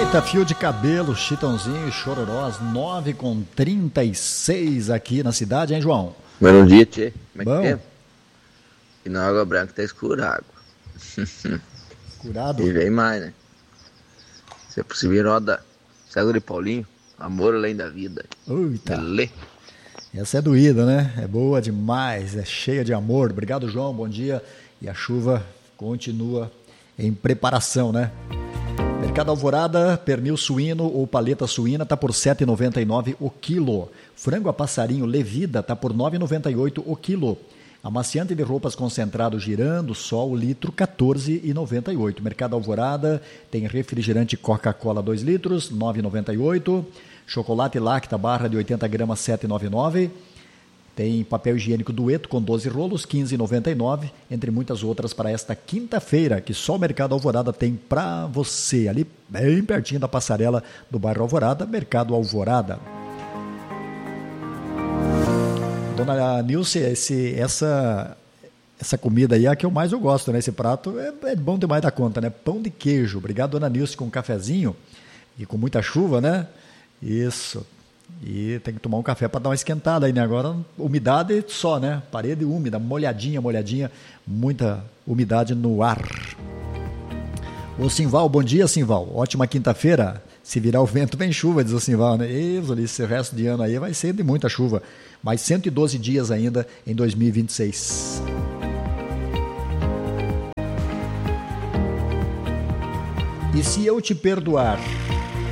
Eita, fio de cabelo, Chitãozinho e Chororós, 9h36 aqui na cidade, hein, João? Bom dia, tchê. Como é Bom. que é? E na Água Branca tá escuro a água. Curado? E vem mais, né? Se é possível, roda Cego de Paulinho, Amor Além da Vida. Eita, Belê. essa é doída, né? É boa demais, é cheia de amor. Obrigado, João, bom dia. E a chuva continua em preparação, né? Mercado Alvorada, pernil suíno ou paleta suína está por R$ 7,99 o quilo. Frango a passarinho Levida está por R$ 9,98 o quilo. Amaciante de roupas concentrado girando, sol, litro, R$ 14,98. Mercado Alvorada tem refrigerante Coca-Cola 2 litros, R$ 9,98. Chocolate Lacta barra de 80 gramas, R$ 7,99. Tem papel higiênico Dueto com 12 rolos, R$ 15,99, entre muitas outras para esta quinta-feira, que só o Mercado Alvorada tem para você, ali bem pertinho da passarela do bairro Alvorada, Mercado Alvorada. Dona Nilce, essa comida aí é a que eu mais gosto, né? Esse prato é bom demais da conta, né? Pão de queijo. Obrigado, Dona Nilce, com um cafezinho e com muita chuva, né? Isso. E tem que tomar um café para dar uma esquentada aí, né? Agora, umidade só, né? Parede úmida, molhadinha, muita umidade no ar. Ô Simval, bom dia, Simval. Ótima quinta-feira. Se virar o vento, vem chuva, diz o Simval, né? Esse resto de ano aí vai ser de muita chuva. Mais 112 dias ainda em 2026. E se eu te perdoar?